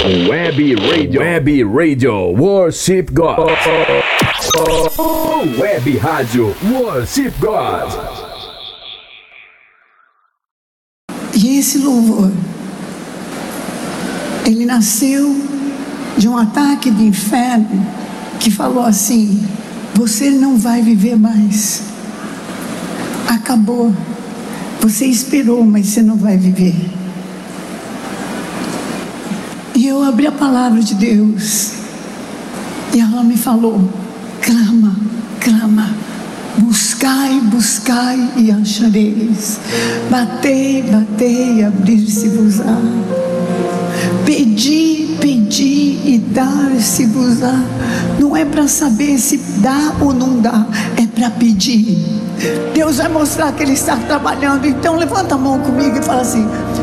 Web Radio. Web Radio. Worship God. Web Rádio. Worship God. E esse louvor, ele nasceu de um ataque do inferno que falou assim: você não vai viver mais. Acabou. Você esperou, mas você não vai viver. E eu abri a palavra de Deus e ela me falou: clama, clama, buscai, buscai e achareis, batei, batei e abrir-se-vos-á, pedi, pedi e dar-se-vos-á. Não é para saber se dá ou não dá, é para pedir. Deus vai mostrar que Ele está trabalhando. Então levanta a mão comigo e fala assim: